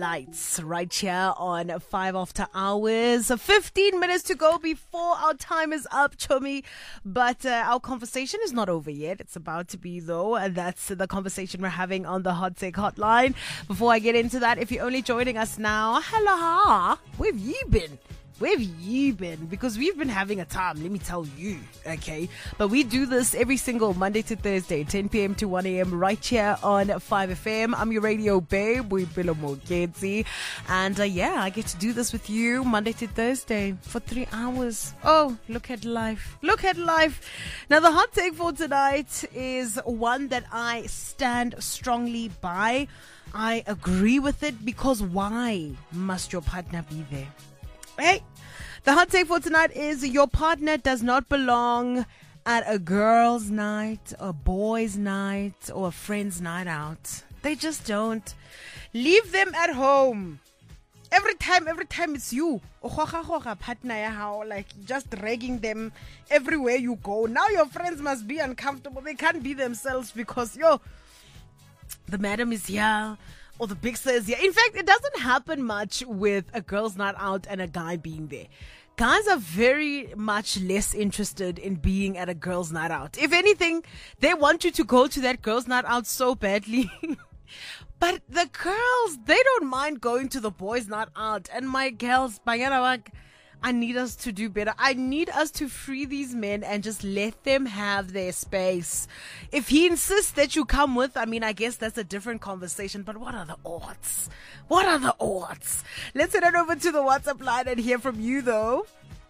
nights right here on 5 after hours. 15 minutes to go before our time is up, Chomi. But our conversation is not over yet. It's about to be, though. And that's the conversation we're having on the Hot Take Hotline. Before I get into that, if you're only joining us now, hello, where have you been? Where have you been? Because we've been having a time, let me tell you, okay? But we do this every single Monday to Thursday, 10 p.m. to 1 a.m. right here on 5FM. I'm your radio babe, Boipelo Moketsi. And I get to do this with you Monday to Thursday for 3 hours. Oh, look at life. Look at life. Now, the hot take for tonight is one that I stand strongly by. I agree with it because why must your partner be there? Hey, the hot take for tonight is your partner does not belong at a girl's night, a boy's night, or a friend's night out. They just don't. Leave them at home. Every time it's you. Partner, like just dragging them everywhere you go. Now your friends must be uncomfortable. They can't be themselves because, the madam is here. Or the big sis here. In fact, it doesn't happen much with a girl's night out and a guy being there. Guys are very much less interested in being at a girl's night out. If anything, they want you to go to that girl's night out so badly. But the girls, they don't mind going to the boys' night out. And my girls, I need us to do better. I need us to free these men and just let them have their space. If he insists that you come with, I guess that's a different conversation. But what are the odds? What are the odds? Let's head on over to the WhatsApp line and hear from you, though.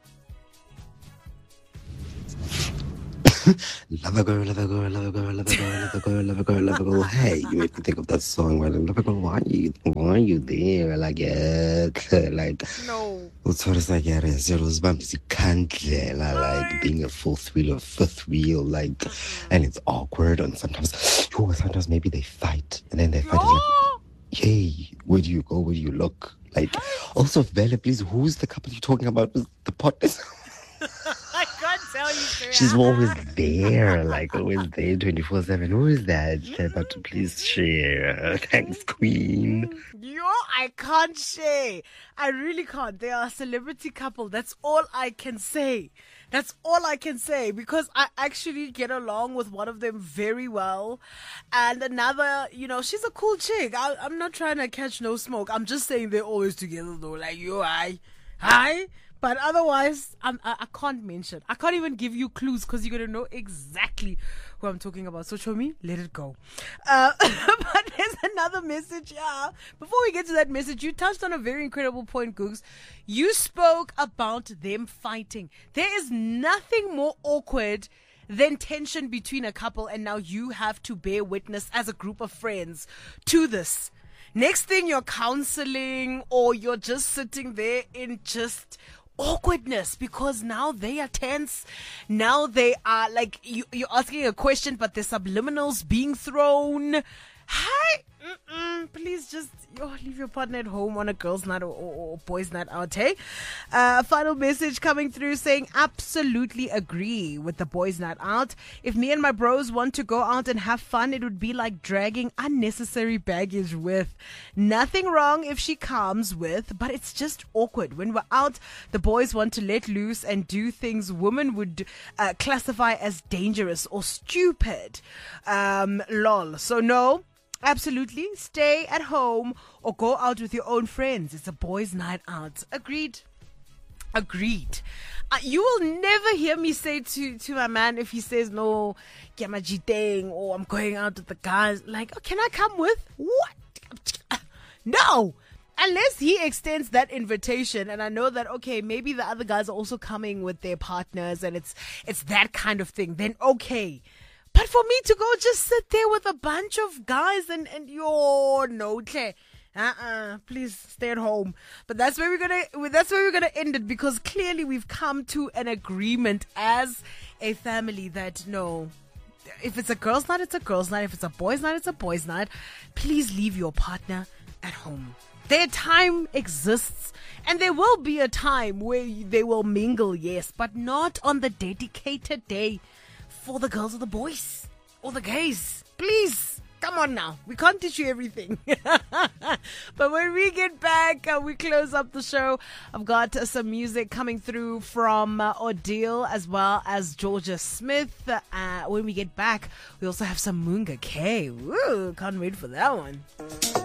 Love a girl, love a girl, love a girl, love a girl, love a girl, love a girl, love a girl. Hey, you make me think of that song where love a girl, why are you there? Like No. What's what is like zeros bumps you can't like being a fourth wheel or fifth wheel, like, and it's awkward and sometimes maybe they fight and then they fight like, hey, where do you go? Where do you look? Like, also Vela, please, who's the couple you're talking about with the partners? I can't tell you, sir. She's always there, like always there 24/7. Who is that? But please share. Thanks, Queen. I can't share. I really can't. They are a celebrity couple. That's all I can say. That's all I can say because I actually get along with one of them very well. And another, she's a cool chick. I'm not trying to catch no smoke. I'm just saying they're always together though. Like, hi. But otherwise, I can't mention. I can't even give you clues because you're going to know exactly who I'm talking about. So, show me, let it go. But there's another message here. Before we get to that message, you touched on a very incredible point, Googs. You spoke about them fighting. There is nothing more awkward than tension between a couple, and now you have to bear witness as a group of friends to this. Next thing, you're counseling or you're just sitting there in just awkwardness because now they are tense. Now they are like, you're asking a question, but there's subliminals being thrown. Hi, please just leave your partner at home on a girl's night or boys' night out, hey? Final message coming through saying, absolutely agree with the boys' night out. If me and my bros want to go out and have fun, it would be like dragging unnecessary baggage with. Nothing wrong if she comes with, but it's just awkward. When we're out, the boys want to let loose and do things women would classify as dangerous or stupid. Lol. So no. Absolutely. Stay at home or go out with your own friends. It's a boys' night out. Agreed. You will never hear me say to my man if he says, no, get my G-Dang, or I'm going out with the guys. Like, oh, can I come with? What? No. Unless he extends that invitation and I know that, okay, maybe the other guys are also coming with their partners and it's that kind of thing, then okay. But for me to go just sit there with a bunch of guys and no, please stay at home. But that's where we're gonna end it because clearly we've come to an agreement as a family that no, if it's a girls' night, it's a girls' night. If it's a boys' night, it's a boys' night. Please leave your partner at home. Their time exists, and there will be a time where they will mingle, yes, but not on the dedicated day for the girls or the boys or the gays. Please, come on now. We can't teach you everything. But when we get back, we close up the show. I've got some music coming through from Odile as well as Georgia Smith. When we get back, we also have some Munga K. Woo, can't wait for that one.